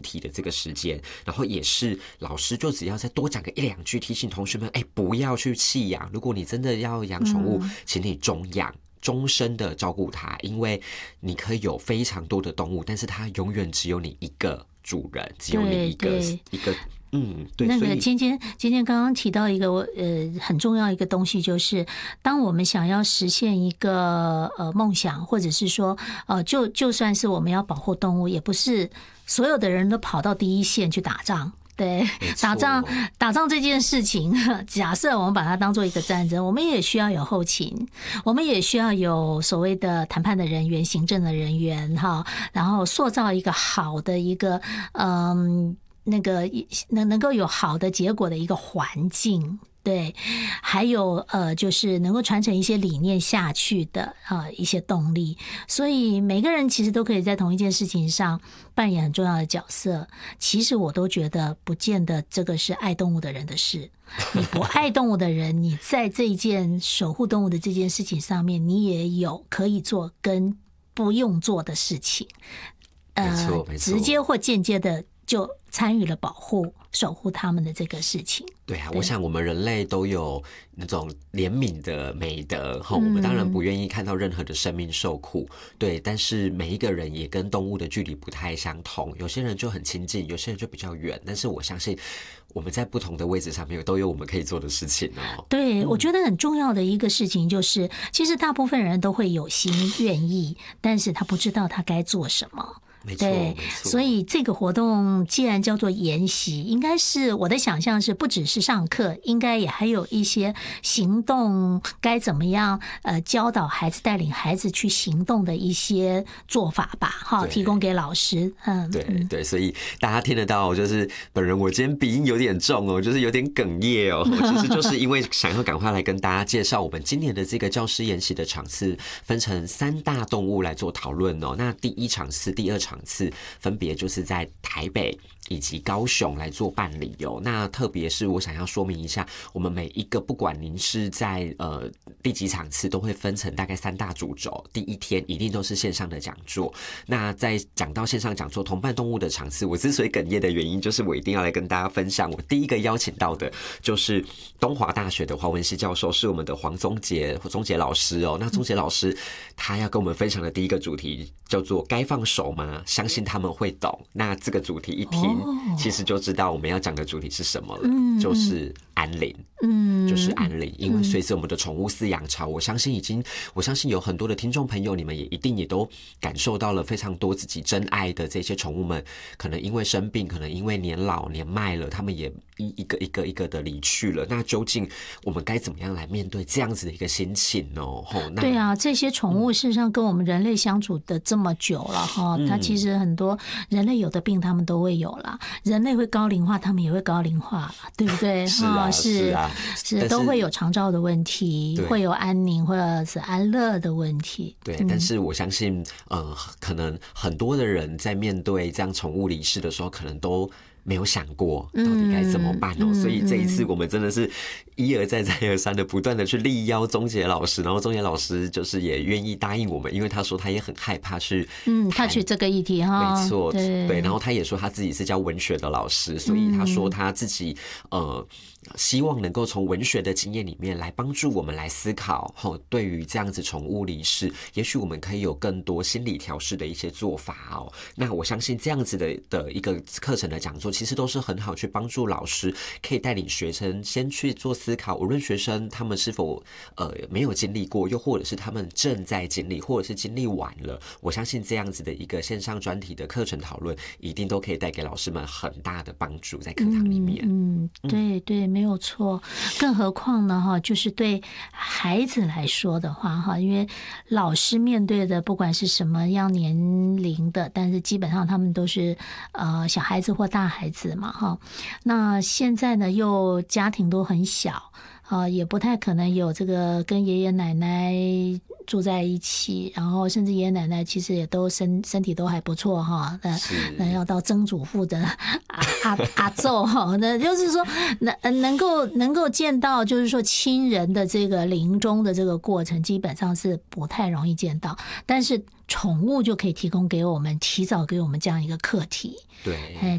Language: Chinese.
体的这个时间，然后也是老师就只要再多讲个1-2句，提醒同学们，不要去弃养。如果你真的要养宠物，请你终养。终身的照顾它，因为你可以有非常多的动物，但是它永远只有你一个主人，只有你一个对。 那个尖尖刚刚提到一个很重要一个东西，就是当我们想要实现一个梦想，或者是说就算是我们要保护动物，也不是所有的人都跑到第一线去打仗。对，打仗这件事情，假设我们把它当做一个战争，我们也需要有后勤，我们也需要有所谓的谈判的人员、行政的人员哈，然后塑造一个好的一个那个能够有好的结果的一个环境。对，还有就是能够传承一些理念下去的一些动力，所以每个人其实都可以在同一件事情上扮演很重要的角色。其实我都觉得不见得这个是爱动物的人的事，你不爱动物的人，你在这一件守护动物的这件事情上面，你也有可以做跟不用做的事情， 没错， 直接或间接的就参与了保护守护他们的这个事情。 对啊，我想我们人类都有那种怜悯的美德，我们当然不愿意看到任何的生命受苦，对，但是每一个人也跟动物的距离不太相同，有些人就很亲近，有些人就比较远，但是我相信我们在不同的位置上面都有我们可以做的事情哦。 对，我觉得很重要的一个事情就是，其实大部分人都会有心愿意，但是他不知道他该做什么。对，所以这个活动既然叫做研习，应该是我的想象是不只是上课，应该也还有一些行动该怎么样教导孩子、带领孩子去行动的一些做法吧，哈，提供给老师。 对，所以大家听得到，就是本人我今天鼻音有点重哦，就是有点哽咽哦，其实就是因为想要赶快来跟大家介绍我们今年的这个教师研习的场次，分成3大动物来做讨论哦。那第1场次、第2场次分别就是在台北以及高雄来做办理哦。那特别是我想要说明一下，我们每一个不管您是在第几场次，都会分成大概3大主轴。第1天一定都是线上的讲座。那在讲到线上讲座同伴动物的场次，我之所以哽咽的原因，就是我一定要来跟大家分享。我第一个邀请到的就是东华大学的黄文熙教授，是我们的黄宗杰老师哦。那宗杰老师他要跟我们分享的第一个主题叫做该放手吗？相信他们会懂。那这个主题一听，其实就知道我们要讲的主题是什么了，就是安宁。就是安宁。因为随着我们的宠物饲养潮，我相信有很多的听众朋友，你们也一定也都感受到了非常多自己真爱的这些宠物们，可能因为生病，可能因为年老年迈了，他们也一个的离去了。那究竟我们该怎么样来面对这样子的一个心情呢？ 对啊，这些宠物事实上跟我们人类相处的这么久了哈，它其实很多人类有的病他们都会有啦，人类会高龄化，他们也会高龄化，对不对？是都会有长照的问题，会有安宁或者是安乐的问题。 对，但是我相信可能很多的人在面对这样宠物离世的时候，可能都没有想过到底该怎么办哦。所以这一次我们真的是一而再再而三的不断的去力邀宗杰老师，然后宗杰老师就是也愿意答应我们，因为他说他也很害怕去他去这个议题哈。 没错，对，然后他也说他自己是教文学的老师，所以他说他自己希望能够从文学的经验里面来帮助我们来思考，对于这样子宠物离世，也许我们可以有更多心理调试的一些做法哦。那我相信这样子的一个课程的讲座，其实都是很好去帮助老师，可以带领学生先去做思考，无论学生他们是否没有经历过，又或者是他们正在经历，或者是经历完了，我相信这样子的一个线上专题的课程讨论，一定都可以带给老师们很大的帮助在课堂里面。 对，没有错。更何况呢就是对孩子来说的话因为老师面对的不管是什么样年龄的，但是基本上他们都是小孩子或大孩子嘛那现在呢又家庭都很小也不太可能有这个跟爷爷奶奶住在一起，然后甚至爷爷奶奶其实也都身体都还不错那要到曾祖父的阿祖那就是说能够见到就是说亲人的这个临终的这个过程，基本上是不太容易见到，但是宠物就可以提供给我们提早给我们这样一个课题。 对。